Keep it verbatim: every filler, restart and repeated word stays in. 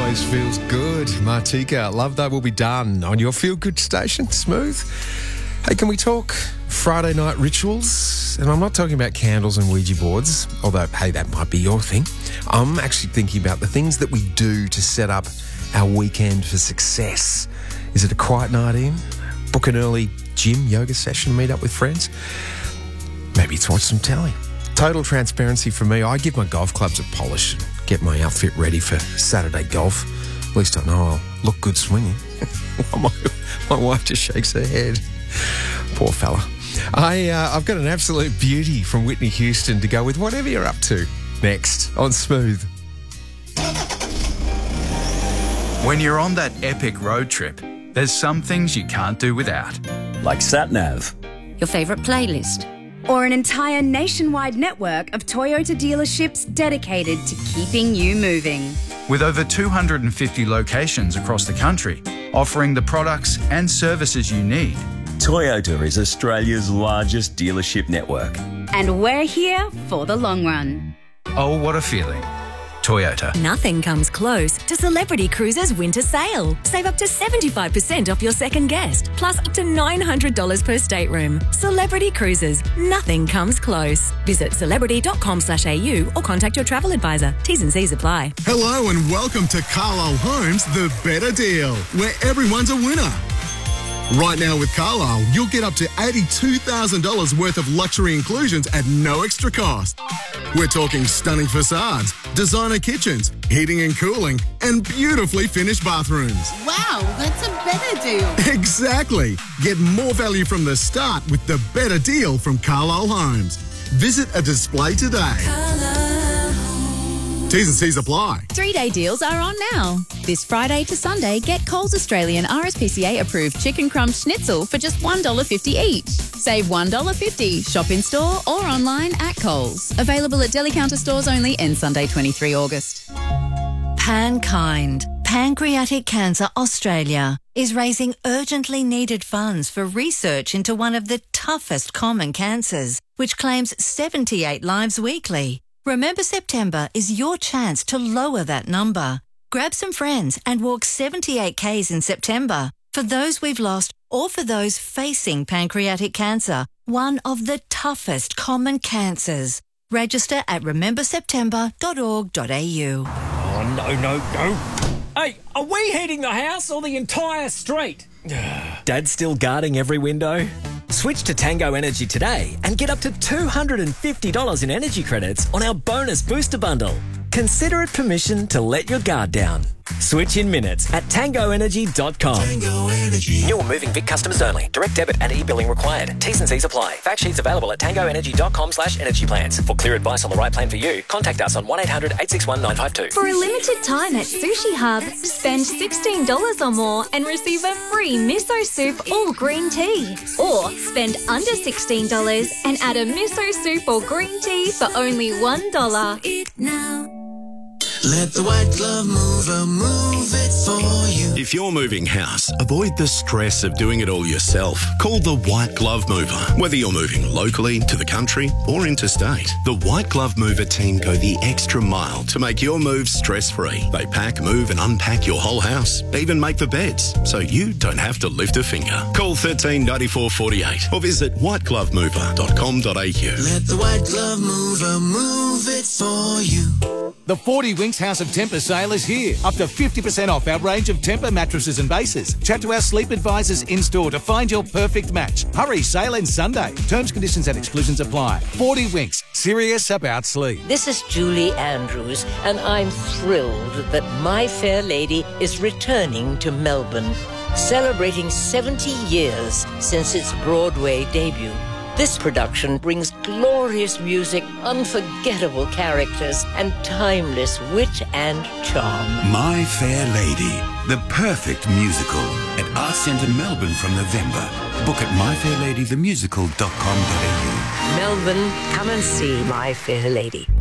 always feels good. Martika, Love That Will Be Done on your feel-good station, Smooth. Hey, can we talk Friday night rituals? And I'm not talking about candles and Ouija boards, although, hey, that might be your thing. I'm actually thinking about the things that we do to set up our weekend for success. Is it a quiet night in? Book an early gym yoga session, meet up with friends? Maybe it's watch some telly. Total transparency for me, I give my golf clubs a polish and get my outfit ready for Saturday golf. At least I know I'll look good swinging. my, my wife just shakes her head. Poor fella. I, uh, I've got an absolute beauty from Whitney Houston to go with whatever you're up to. Next on Smooth. When you're on that epic road trip, there's some things you can't do without. Like SatNav. Your favourite playlist. Or an entire nationwide network of Toyota dealerships dedicated to keeping you moving. With over two hundred fifty locations across the country, offering the products and services you need. Toyota is Australia's largest dealership network. And we're here for the long run. Oh, what a feeling. Toyota. Nothing comes close to Celebrity Cruises' winter sale. Save up to seventy-five percent off your second guest, plus up to nine hundred dollars per stateroom. Celebrity Cruises. Nothing comes close. Visit celebrity dot com slash a u or contact your travel advisor. T's and C's apply. Hello and welcome to Carlisle Homes, the better deal, where everyone's a winner. Right now with Carlisle, you'll get up to eighty-two thousand dollars worth of luxury inclusions at no extra cost. We're talking stunning facades, designer kitchens, heating and cooling, and beautifully finished bathrooms. Wow, that's a better deal. Exactly. Get more value from the start with the better deal from Carlisle Homes. Visit a display today. T's and C's apply. Three-day deals are on now. This Friday to Sunday, get Coles Australian R S P C A-approved chicken crumb schnitzel for just one dollar fifty each. Save one dollar fifty. Shop in-store or online at Coles. Available at deli counter stores only and Sunday, the twenty-third of August. PanKind, Pancreatic Cancer Australia, is raising urgently needed funds for research into one of the toughest common cancers, which claims seventy-eight lives weekly. Remember September is your chance to lower that number. Grab some friends and walk seventy-eight kays in September for those we've lost or for those facing pancreatic cancer, one of the toughest common cancers. Register at remember september dot org dot a u. Oh, no, no, no. Hey, are we heating the house or the entire street? Dad's still guarding every window? Switch to Tango Energy today and get up to two hundred fifty dollars in energy credits on our bonus booster bundle. Consider it permission to let your guard down. Switch in minutes at tango energy dot com. Tango Energy. New or moving Vic customers only. Direct debit and e-billing required. T's and C's apply. Fact sheets available at tango energy dot com slash energy plans. For clear advice on the right plan for you, contact us on one eight hundred eight six one nine five two. For a limited time at Sushi Hub, spend sixteen dollars or more and receive a free miso soup or green tea. Or spend under sixteen dollars and add a miso soup or green tea for only one dollar. It now. Let the White Glove Mover move it for you. If you're moving house, avoid the stress of doing it all yourself. Call the White Glove Mover. Whether you're moving locally, to the country, or interstate, the White Glove Mover team go the extra mile to make your move stress-free. They pack, move, and unpack your whole house, even make the beds, so you don't have to lift a finger. Call thirteen ninety-four forty-eight or visit white glove mover dot com dot a u. Let the White Glove Mover move it for you. The forty Winks House of Tempur sale is here. Up to fifty percent off our range of Tempur mattresses and bases. Chat to our sleep advisors in-store to find your perfect match. Hurry, sale ends Sunday. Terms, conditions and exclusions apply. forty Winks, serious about sleep. This is Julie Andrews, and I'm thrilled that My Fair Lady is returning to Melbourne, celebrating seventy years since its Broadway debut. This production brings glorious music, unforgettable characters, and timeless wit and charm. My Fair Lady, the perfect musical at Arts Centre Melbourne from November. Book at my fair lady the musical dot com dot a u. Melbourne, come and see My Fair Lady.